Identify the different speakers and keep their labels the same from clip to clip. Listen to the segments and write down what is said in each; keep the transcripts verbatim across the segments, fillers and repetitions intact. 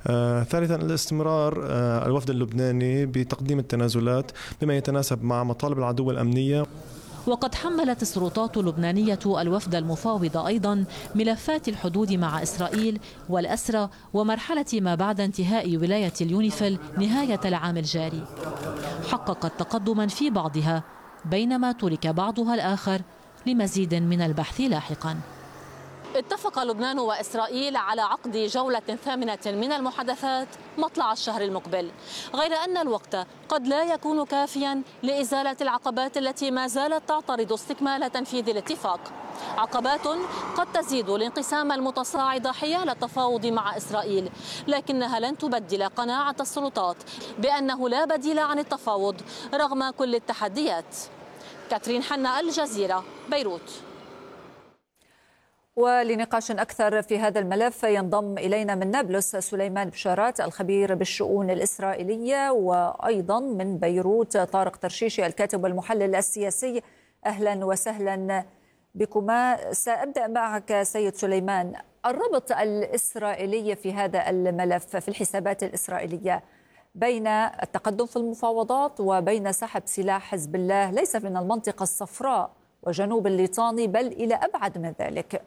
Speaker 1: آه، ثالثا الاستمرار آه، الوفد اللبناني بتقديم التنازلات بما يتناسب مع مطالب العدو الأمنية.
Speaker 2: وقد حملت السلطات اللبنانية الوفد المفاوض أيضا ملفات الحدود مع إسرائيل والأسرى ومرحلة ما بعد انتهاء ولاية اليونيفيل نهاية العام الجاري. حققت تقدما في بعضها بينما ترك بعضها الآخر لمزيد من البحث لاحقا. اتفق لبنان وإسرائيل على عقد جولة ثامنة من المحادثات مطلع الشهر المقبل، غير أن الوقت قد لا يكون كافيا لإزالة العقبات التي ما زالت تعترض استكمال تنفيذ الاتفاق. عقبات قد تزيد الانقسام المتصاعد حيال التفاوض مع إسرائيل، لكنها لن تبدل قناعة السلطات بأنه لا بديل عن التفاوض رغم كل التحديات. كاترين حنا، الجزيرة، بيروت.
Speaker 3: ولنقاش أكثر في هذا الملف ينضم إلينا من نابلس سليمان بشارات الخبير بالشؤون الإسرائيلية، وأيضا من بيروت طارق ترشيشي الكاتب والمحلل السياسي. أهلا وسهلا بكما. سأبدأ معك سيد سليمان. الربط الإسرائيلي في هذا الملف في الحسابات الإسرائيلية بين التقدم في المفاوضات وبين سحب سلاح حزب الله ليس من المنطقة الصفراء وجنوب الليطاني بل إلى أبعد من ذلك.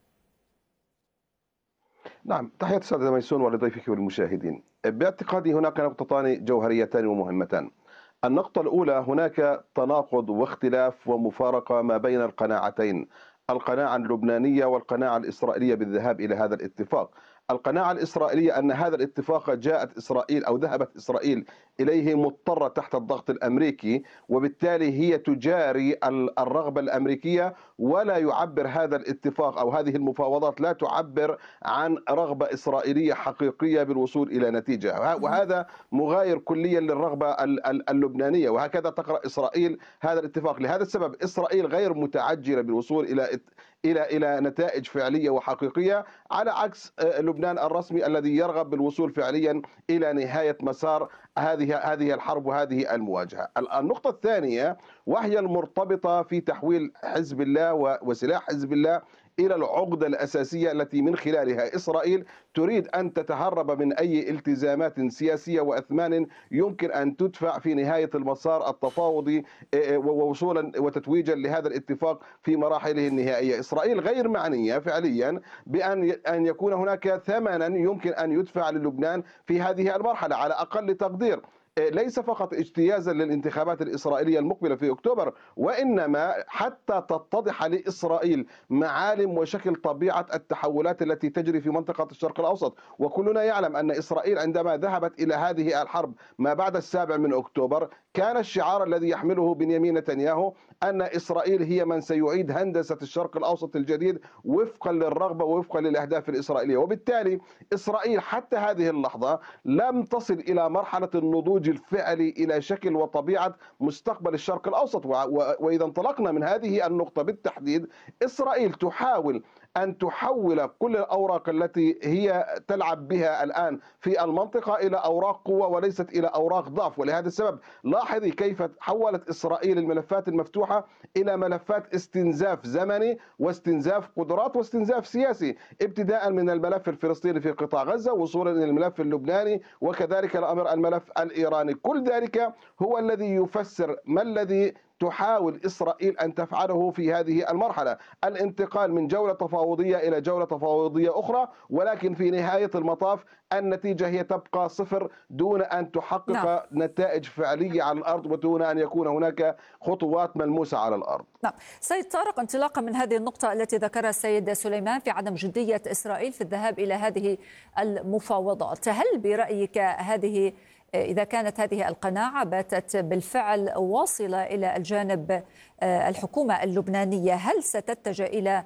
Speaker 4: نعم، تحية السادة ميسون ولضيفك والمشاهدين. باعتقادي هناك نقطتان جوهريتان ومهمتان. النقطة الأولى، هناك تناقض واختلاف ومفارقة ما بين القناعتين، القناعة اللبنانية والقناعة الإسرائيلية بالذهاب إلى هذا الاتفاق. القناعة الإسرائيلية أن هذا الاتفاق جاءت إسرائيل أو ذهبت إسرائيل إليه مضطرة تحت الضغط الأمريكي، وبالتالي هي تجاري الرغبة الأمريكية، ولا يعبر هذا الاتفاق أو هذه المفاوضات لا تعبر عن رغبة إسرائيلية حقيقية بالوصول إلى نتيجة، وهذا مغاير كليا للرغبة اللبنانية، وهكذا تقرأ إسرائيل هذا الاتفاق. لهذا السبب إسرائيل غير متعجلة بالوصول إلى إلى إلى نتائج فعلية وحقيقية، على عكس لبنان الرسمي الذي يرغب بالوصول فعليا إلى نهاية مسار هذه هذه الحرب وهذه المواجهة. النقطة الثانية وهي المرتبطة في تحويل حزب الله وسلاح حزب الله إلى العقدة الأساسية التي من خلالها إسرائيل تريد أن تتهرب من أي التزامات سياسية وأثمان يمكن أن تدفع في نهاية المسار التفاوضي ووصولا وتتويجا لهذا الاتفاق في مراحله النهائية. إسرائيل غير معنية فعليا بأن أن يكون هناك ثمنا يمكن أن يدفع للبنان في هذه المرحلة، على أقل تقدير ليس فقط اجتيازا للانتخابات الإسرائيلية المقبلة في أكتوبر، وإنما حتى تتضح لإسرائيل معالم وشكل طبيعة التحولات التي تجري في منطقة الشرق الأوسط. وكلنا يعلم أن إسرائيل عندما ذهبت إلى هذه الحرب ما بعد السابع من أكتوبر كان الشعار الذي يحمله بنيامين نتنياهو أن إسرائيل هي من سيعيد هندسة الشرق الأوسط الجديد وفقا للرغبة ووفقا للأهداف الإسرائيلية. وبالتالي إسرائيل حتى هذه اللحظة لم تصل إلى مرحلة النضوج الفعلي إلى شكل وطبيعة مستقبل الشرق الأوسط. وإذا انطلقنا من هذه النقطة بالتحديد، إسرائيل تحاول أن تحول كل الأوراق التي هي تلعب بها الآن في المنطقة إلى أوراق قوة وليست إلى أوراق ضعف. ولهذا السبب لاحظي كيف حولت إسرائيل الملفات المفتوحة إلى ملفات استنزاف زمني واستنزاف قدرات واستنزاف سياسي، ابتداء من الملف الفلسطيني في قطاع غزة وصولا إلى الملف اللبناني وكذلك الأمر الملف الإيراني. كل ذلك هو الذي يفسر ما الذي تحاول إسرائيل أن تفعله في هذه المرحلة، الانتقال من جولة تفاوضية إلى جولة تفاوضية أخرى، ولكن في نهاية المطاف النتيجة هي تبقى صفر دون أن تحقق نعم. نتائج فعلية على الأرض ودون أن يكون هناك خطوات ملموسة على الأرض.
Speaker 3: نعم. سيد طارق، انطلاقا من هذه النقطة التي ذكرها السيد سليمان في عدم جدية إسرائيل في الذهاب إلى هذه المفاوضات، هل برأيك هذه إذا كانت هذه القناعة باتت بالفعل واصلة إلى الجانب الحكومة اللبنانية، هل ستتجه إلى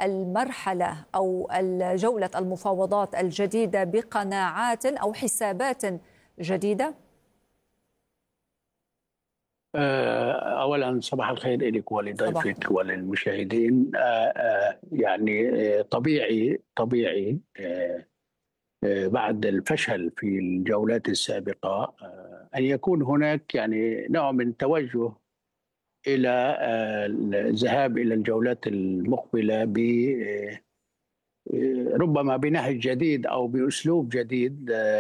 Speaker 3: المرحلة أو جولة المفاوضات الجديدة بقناعات أو حسابات جديدة؟
Speaker 5: أولا صباح الخير لك ولضيفك وللمشاهدين. يعني طبيعي طبيعي بعد الفشل في الجولات السابقة أن يكون هناك يعني نوع من توجه إلى الذهاب إلى الجولات المقبلة ب ربما بنهج جديد أو بأسلوب جديد